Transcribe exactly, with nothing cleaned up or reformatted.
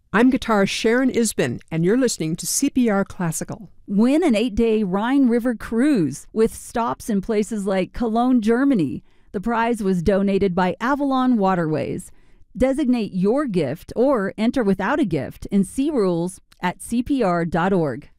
I'm guitarist Sharon Isbin, and you're listening to C P R Classical. Win an eight-day Rhine River cruise with stops in places like Cologne, Germany. The prize was donated by Avalon Waterways. Designate your gift or enter without a gift and see rules at C P R dot org.